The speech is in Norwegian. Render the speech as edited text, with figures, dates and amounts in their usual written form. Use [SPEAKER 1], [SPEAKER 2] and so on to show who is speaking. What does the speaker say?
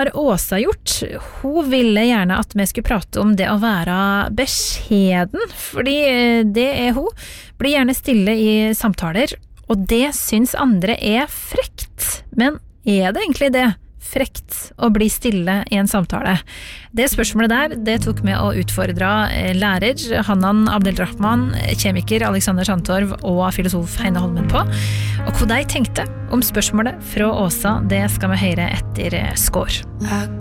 [SPEAKER 1] har Åsa gjort? Hun ville gjerne at vi skulle prate om det å være beskjeden, fordi det hun. Blir gjerne stille i samtaler, og det syns andre frekt. Men det egentlig det? Frekt å bli stille i en samtale. Det spørsmålet der, det tok med å utfordre lærer Hanan Abdelrahman, kjemiker Alexander Sandtorv og filosof Heine Holmen på. Og hva de tenkte om spørsmålet fra Åsa, det skal vi høre etter skår.
[SPEAKER 2] I